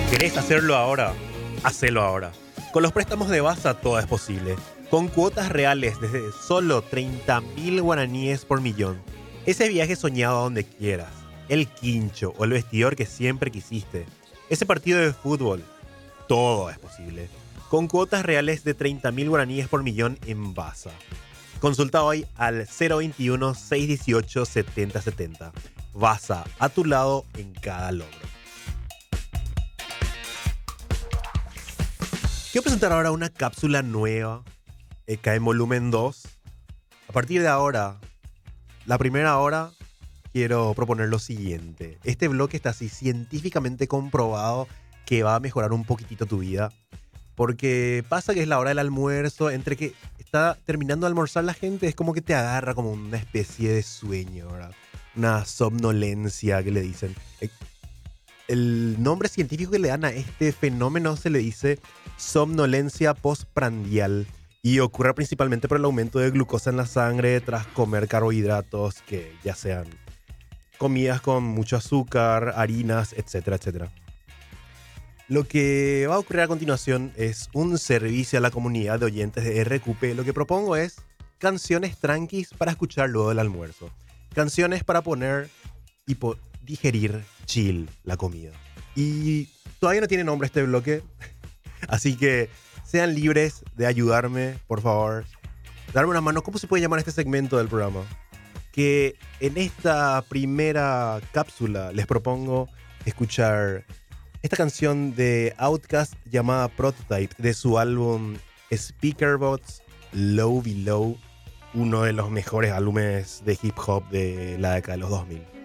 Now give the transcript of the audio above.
¿Querés hacerlo ahora? Hacelo ahora. Con los préstamos de Basa todo es posible. Con cuotas reales desde solo 30.000 guaraníes por millón. Ese viaje soñado a donde quieras. El quincho o el vestidor que siempre quisiste. Ese partido de fútbol. Todo es posible. Con cuotas reales de 30.000 guaraníes por millón en Basa. Consulta hoy al 021-618-7070. Basa, a tu lado en cada logro. Quiero presentar ahora una cápsula nueva, en volumen 2. A partir de ahora, la primera hora, quiero proponer lo siguiente. Este bloque está así científicamente comprobado que va a mejorar un poquitito tu vida. Porque pasa que es la hora del almuerzo, entre que está terminando de almorzar la gente, es como que te agarra como una especie de sueño, ¿verdad? Una somnolencia que le dicen. El nombre científico que le dan a este fenómeno se le dice somnolencia postprandial y ocurre principalmente por el aumento de glucosa en la sangre tras comer carbohidratos que ya sean comidas con mucho azúcar, harinas, etcétera, etcétera. Lo que va a ocurrir a continuación es un servicio a la comunidad de oyentes de RQP. Lo que propongo es canciones tranquis para escuchar luego del almuerzo. Canciones para poner y digerir chill la comida. Y todavía no tiene nombre este bloque, así que sean libres de ayudarme, por favor. Darme una mano. ¿Cómo se puede llamar este segmento del programa? Que en esta primera cápsula les propongo escuchar esta canción de Outkast llamada Prototype de su álbum Speakerbots Low Below, uno de los mejores álbumes de hip hop de la década de los 2000.